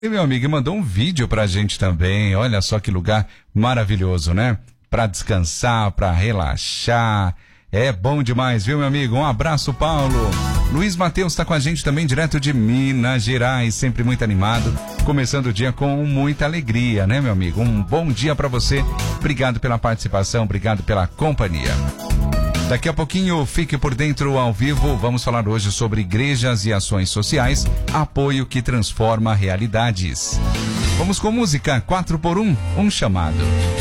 E meu amigo mandou um vídeo pra gente também. Olha só que lugar maravilhoso, né? Pra descansar, pra relaxar. É bom demais, viu, meu amigo? Um abraço, Paulo. Luiz Matheus está com a gente também, direto de Minas Gerais, sempre muito animado, começando o dia com muita alegria, né, meu amigo? Um bom dia para você. Obrigado pela participação, obrigado pela companhia. Daqui a pouquinho, fique por dentro ao vivo. Vamos falar hoje sobre igrejas e ações sociais, apoio que transforma realidades. Vamos com música 4x1, um chamado.